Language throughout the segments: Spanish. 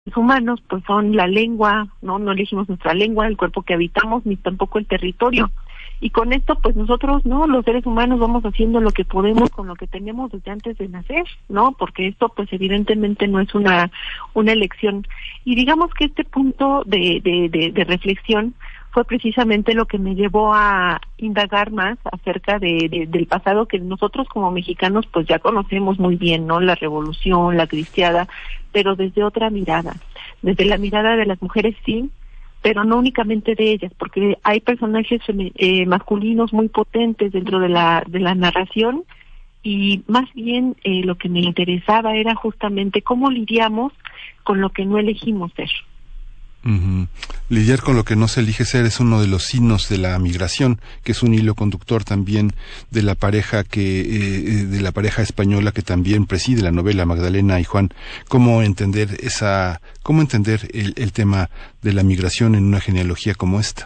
humanos pues son la lengua, no elegimos nuestra lengua, el cuerpo que habitamos, ni tampoco el territorio. Y con esto pues nosotros, los seres humanos vamos haciendo lo que podemos con lo que tenemos desde antes de nacer, porque esto pues evidentemente no es una elección. Y digamos que este punto de reflexión fue precisamente lo que me llevó a indagar más acerca del pasado que nosotros como mexicanos pues ya conocemos muy bien, la revolución, la cristiada, pero desde otra mirada, desde la mirada de las mujeres sí, pero no únicamente de ellas, porque hay personajes masculinos muy potentes dentro de la narración, y más bien lo que me interesaba era justamente cómo lidiamos con lo que no elegimos ser. Uh-huh. Lidiar con lo que no se elige ser es uno de los signos de la migración, que es un hilo conductor también de la pareja de la pareja española que también preside la novela, Magdalena y Juan. ¿Cómo entender el tema de la migración en una genealogía como esta?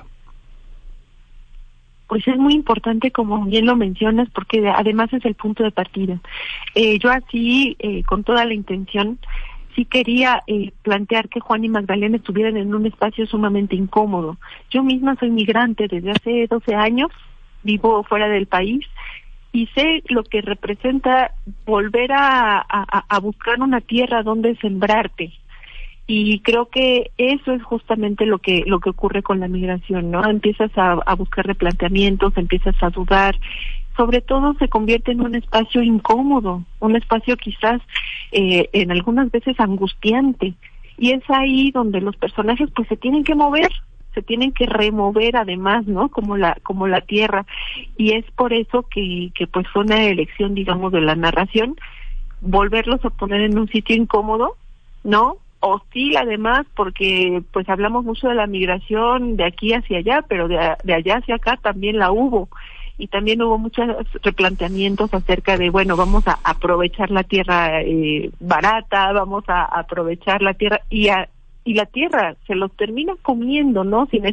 Pues es muy importante, como bien lo mencionas, porque además es el punto de partida. Yo así, con toda la intención, sí quería plantear que Juan y Magdalena estuvieran en un espacio sumamente incómodo. Yo misma soy migrante desde hace 12 años, vivo fuera del país, y sé lo que representa volver a buscar una tierra donde sembrarte. Y creo que eso es justamente lo que ocurre con la migración, Empiezas a buscar replanteamientos, empiezas a dudar, sobre todo se convierte en un espacio incómodo, un espacio quizás en algunas veces angustiante, y es ahí donde los personajes pues se tienen que mover, se tienen que remover además, como la tierra, y es por eso que pues fue una elección, digamos, de la narración, volverlos a poner en un sitio incómodo, hostil además, porque pues hablamos mucho de la migración de aquí hacia allá, pero de allá hacia acá también la hubo, y también hubo muchos replanteamientos acerca de, vamos a aprovechar la tierra barata, vamos a aprovechar la tierra, y la tierra se los termina comiendo, sin